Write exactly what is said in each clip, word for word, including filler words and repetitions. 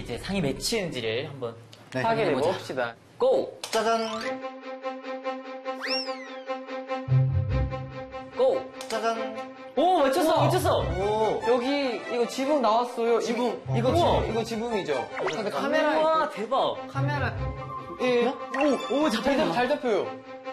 이제 상이 맺히는지를 한번 네, 확인해 봅시다. 고! 짜잔! 고! 짜잔! 오, 맞췄어, 우와. 맞췄어! 오! 여기 이거 지붕 나왔어요. 지붕. 이거 이거, 우와. 지붕, 이거 지붕이죠. 근데 카메라 우와, 대박! 카메라 예. 오, 오, 잘, 잡혔다. 잡, 잘 잡혀요.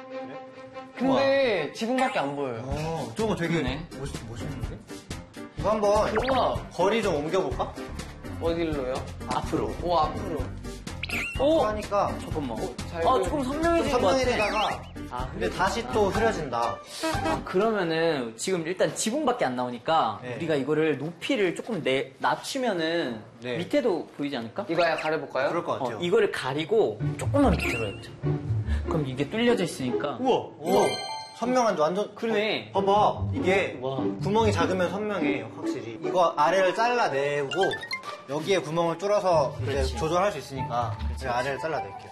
근데 지붕밖에 안 보여요. 어, 저거 되게 그러네. 멋있, 멋있는데? 이거 한번 우와. 거리 좀 옮겨볼까? 어디로요? 앞으로. 오 앞으로. 오! 하니까 잠깐만. 잘 아, 보여. 조금 좀 선명해진 것 같아. 선명해지다가 아, 근데 다시 또 흐려진다. 아, 그러면은 지금 일단 지붕밖에 안 나오니까 네. 우리가 이거를 높이를 조금 내, 낮추면은 네. 밑에도 보이지 않을까? 이거 아예 가려볼까요? 그럴 것 같아요. 어, 이거를 가리고 조금만 밑으로 해보자. 그럼 이게 뚫려져 있으니까. 우와! 우와! 선명한데 완전. 그러네. 어, 봐봐. 이게 와. 구멍이 작으면 선명해요, 확실히. 이거 아래를 잘라내고 여기에 구멍을 뚫어서 이제 그렇지. 조절할 수 있으니까 제가 아래를 잘라낼게요.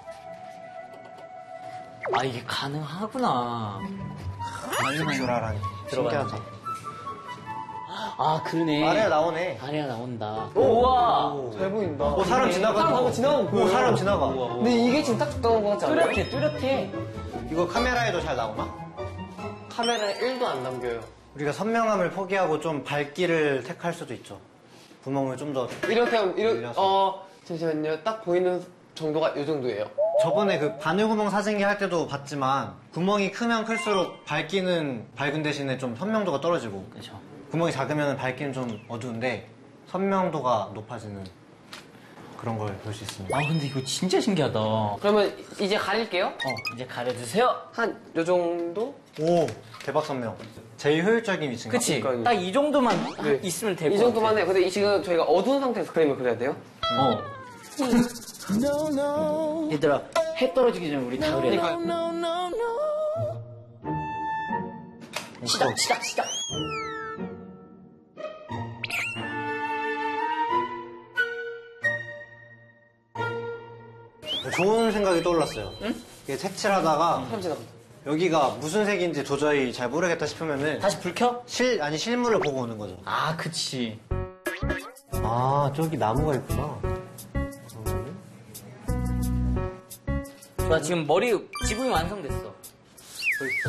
아, 이게 가능하구나. 아래를 조절하라니. 들어가는 신기하다. 아, 그러네. 아래가 나오네. 아래가 나온다. 오. 우와! 잘 보인다. 오, 사람 지나가. 사람 방금 지나가고 오, 보여요. 사람 지나가. 근데 이게 지금 딱 적당한 것 같지 않아요? 뚜렷해, 뚜렷해. 이거 카메라에도 잘 나오나? 카메라에 일도 안 남겨요. 우리가 선명함을 포기하고 좀 밝기를 택할 수도 있죠. 구멍을 좀 더. 이렇게 하면 이렇게 올려서. 어 잠시만요. 딱 보이는 정도가 이 정도예요. 저번에 그 바늘구멍 사진기 할 때도 봤지만 구멍이 크면 클수록 밝기는 밝은 대신에 좀 선명도가 떨어지고 그렇죠. 구멍이 작으면 밝기는 좀 어두운데 선명도가 높아지는 그런 걸 볼 수 있습니다. 아, 근데 이거 진짜 신기하다. 어, 그러면 이제 가릴게요. 이제 가려주세요. 한 요 정도? 오, 대박 선명. 제일 효율적인 위치인가? 그치? 그러니까요. 딱 이 정도만 네. 있으면 될 것 이 같아. 정도만 해요. 근데 이 지금 저희가 어두운 상태에서 그림을 그려야 돼요. 어. 얘들아, 해 떨어지기 전에 우리 다 그래. 그러니까 시작, 시작, 시작. 좋은 생각이 떠올랐어요. 응? 이게 색칠하다가 사람 지나가. 여기가 무슨 색인지 도저히 잘 모르겠다 싶으면은 다시 불 켜? 실 아니 실물을 보고 오는 거죠. 아, 그치. 아, 저기 나무가 있구나. 좋아, 지금 머리, 지붕이 완성됐어. 벌써.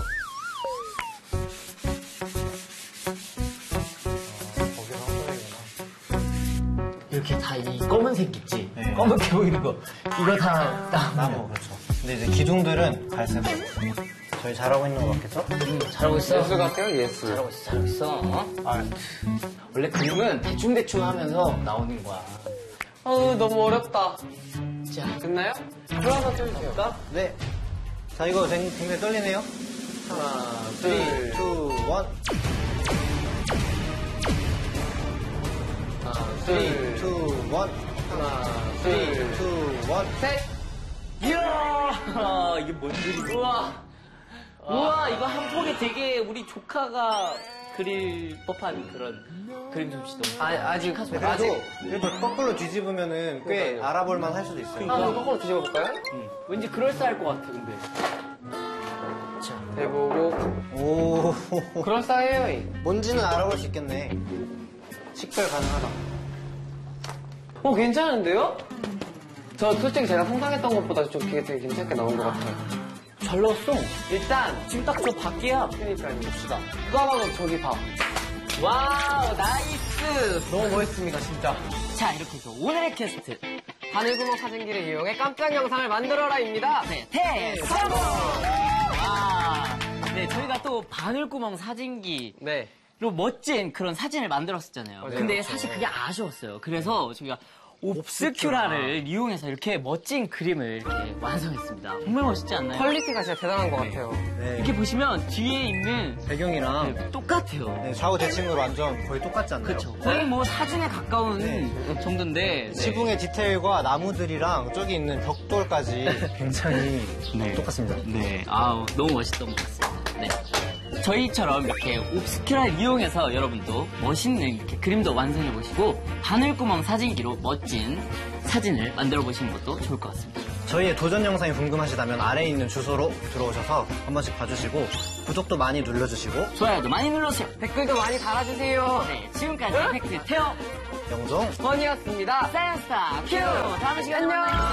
거기서 한 거구나. 이렇게 다 이 검은색 있지? 네. 검은게 보이는 거. 이거 다 나무. 나무, 그렇죠. 근데 이제 기둥들은 갈색으로. 저희 잘하고 있는 거 맞겠죠? 음, 잘하고 있어. 예술 같아요, 예술. 잘하고 있어, 잘하고 있어. 어? 아, 원래 그림은 대충대충 하면서 나오는 거야. 어우, 너무 어렵다. 자, 됐나요? 하나 띄워주세요. 네. 자, 이거 굉- 굉장히 떨리네요. 하나, 삼, 이, 일. 하나, 삼, 둘, 이, 일. 하나, 삼, 이, 일. 둘, 셋. 이야! 이게 뭔 일이지? 우와! 우와, 이거 한 폭에 되게 우리 조카가 그릴 법한 그런 그림 솜씨도. 아, 아직, 피카소. 그래도, 아직. 그래도 거꾸로 뒤집으면은 꽤 그러니까요. 알아볼만 할 수도 있어요. 아, 한번 거꾸로 뒤집어볼까요? 응. 왠지 그럴싸할 것 같아, 근데. 자, 해보고. 오, 그럴싸해요, 이. 뭔지는 알아볼 수 있겠네. 식별 가능하다. 어, 괜찮은데요? 저 솔직히 제가 상상했던 것보다 좀 되게, 되게 괜찮게 나온 것 같아요. 잘 넣었어. 일단, 지금 딱 저 밖이야. 그러니까요. 봅시다. 그거 하고 저기 봐. 와우, 나이스! 너무 멋있습니다, 진짜. 자, 이렇게 해서 오늘의 캐스트. 바늘구멍 사진기를 이용해 깜짝 영상을 만들어라입니다. 네, 대성공! 와. 네, 저희가 또 바늘구멍 사진기. 네. 로 멋진 그런 사진을 만들었었잖아요. 맞아요. 근데 사실 그게 아쉬웠어요. 그래서 저희가 옵스큐라를 이용해서 이렇게 멋진 그림을 이렇게 완성했습니다. 정말 멋있지 않나요? 퀄리티가 진짜 대단한 것 같아요. 네. 이렇게 보시면 뒤에 있는 배경이랑 네, 똑같아요. 네, 좌우 대칭으로 완전 거의 똑같지 않나요? 그렇죠. 거의 뭐 사진에 가까운 네. 정도인데 네. 지붕의 디테일과 나무들이랑 저기 있는 벽돌까지 굉장히 네. 똑같습니다. 네, 아우 너무 멋있던 것 같습니다. 네. 저희처럼 이렇게 옵스큐라를 이용해서 여러분도 멋있는 이렇게 그림도 완성해 보시고 바늘구멍 사진기로 멋진 사진을 만들어 보시는 것도 좋을 것 같습니다. 저희의 도전 영상이 궁금하시다면 아래에 있는 주소로 들어오셔서 한 번씩 봐주시고 구독도 많이 눌러주시고 좋아요도 많이 눌러주세요. 댓글도 많이 달아주세요. 네, 지금까지 팩트 태어 영종 번이었습니다. 센스타 큐! 다음 시간에 안녕. 만나요.